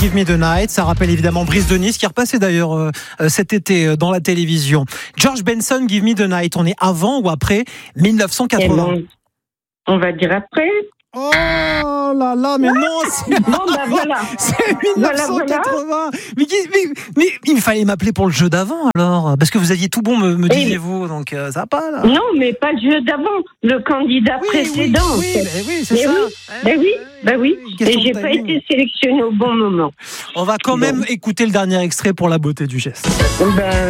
Give Me the Night. Ça rappelle évidemment Brice de Nice, qui est repassé d'ailleurs cet été dans la télévision. George Benson, Give Me the Night. On est avant ou après 1980? On va dire après. Oh là là, mais non, c'est voilà. C'est 1980. Mais il fallait m'appeler pour le jeu d'avant alors, parce que vous aviez tout bon, me disiez-vous, donc ça va pas là. Non, mais pas le jeu d'avant, le candidat précédent. Oui, c'est ça. Oui. Et j'ai pas été sélectionné au bon moment. On va quand même écouter le dernier extrait pour la beauté du geste.